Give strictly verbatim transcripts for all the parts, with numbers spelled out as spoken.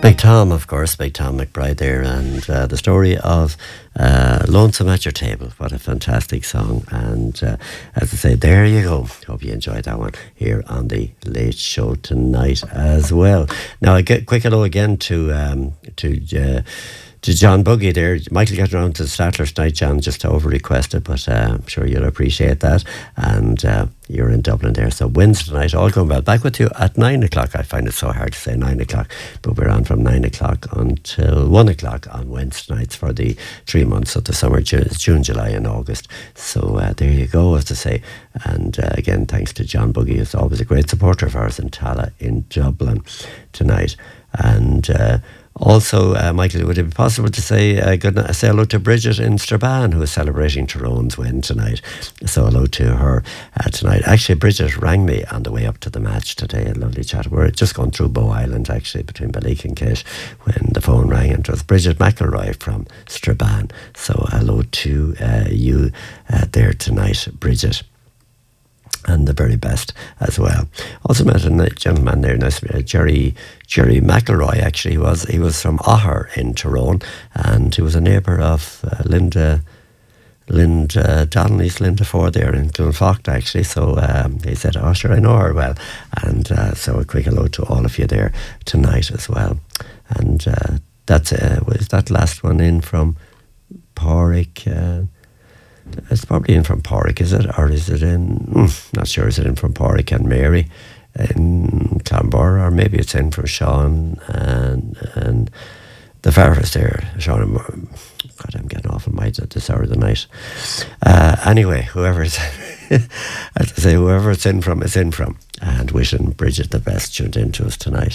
Big Tom, of course, Big Tom McBride there, and uh, the story of uh, Lonesome at Your Table. What a fantastic song. And uh, as I say, there you go. Hope you enjoyed that one here on the Late Show tonight as well. Now, a quick hello again to um, to uh, to John Buggy there. Michael got around to the Statler tonight, John, just to over request it, but uh, I'm sure you'll appreciate that. And uh, you're in Dublin there, so Wednesday night, all going well. Back with you at nine o'clock. I find it so hard to say nine o'clock, but we're on from nine o'clock until one o'clock on Wednesday nights for the three months of the summer, June, July and August. So uh, there you go, as to say. And uh, again, thanks to John Buggy, who's always a great supporter of ours in Tala in Dublin tonight. And uh, also, uh, Michael, would it be possible to say uh, good night, say hello to Bridget in Strabane, who is celebrating Tyrone's win tonight? So hello to her uh, tonight. Actually, Bridget rang me on the way up to the match today. A lovely chat. We're just going through Bow Island, actually, between Ballyke and Kate, when the phone rang, and it was Bridget McElroy from Strabane. So hello to uh, you uh, there tonight, Bridget. And the very best as well. Also met a gentleman there, nice, uh, Jerry Jerry McElroy. Actually, he was he was from Oher in Tyrone, and he was a neighbour of uh, Linda Linda Donnelly's Linda Ford there in Clonfocht, actually. So um, he said, "Oh, sure, I know her well." And uh, so a quick hello to all of you there tonight as well. And uh, that's uh, was that last one in from Porrick. Uh, It's probably in from Porrick, is it? Or is it in, mm, not sure, is it in from Porrick and Mary in Clonborough? Or maybe it's in from Sean and and the Farrers there. Sean and, God, I'm getting off on my at this hour of the night. Uh, anyway, whoever it's, as I say, whoever it's in from, is in from. And wishing Bridget the best, tuned in to us tonight.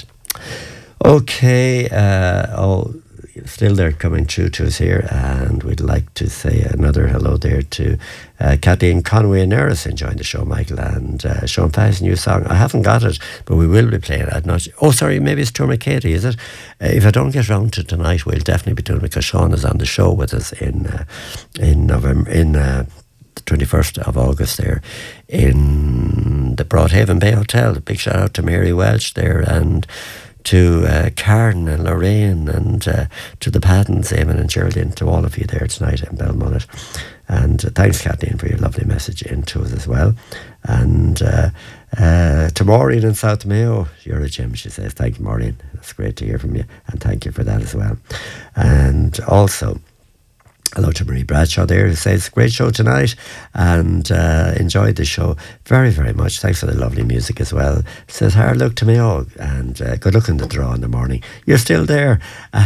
Okay, uh, oh, still they're coming through to us here, and we'd like to say another hello there to uh, Kathleen Conway and Eris enjoying the show, Michael, and uh, Sean Fahy's new song. I haven't got it, but we will be playing it. I'm not, oh, sorry, maybe it's Tour Katie, is it? Uh, if I don't get round to tonight, we'll definitely be doing it, because Sean is on the show with us in uh, in November, in uh, the twenty-first of August there in the Broadhaven Bay Hotel. A big shout out to Mary Welch there, and to uh, Karen and Lorraine, and uh, to the Paddens, Eamon and Geraldine, to all of you there tonight in Belmullet. And uh, thanks, Kathleen, for your lovely message into us as well. And uh, uh, to Maureen in South Mayo, you're a gem, she says. Thank you, Maureen. It's great to hear from you, and thank you for that as well. And also, hello to Marie Bradshaw there, who says, great show tonight, and uh, enjoyed the show very, very much. Thanks for the lovely music as well. Says, hard luck to me all, and uh, good luck in the draw in the morning. You're still there.